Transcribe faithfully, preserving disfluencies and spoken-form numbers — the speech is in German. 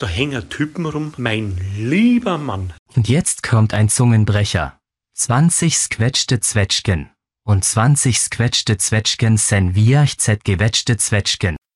Da hängen Typen rum, mein lieber Mann. Und jetzt kommt ein Zungenbrecher. zwanzig squetschte Zwetschgen. Und zwanzig squetschte Zwetschgen sen viach zet gewetschte Zwetschgen.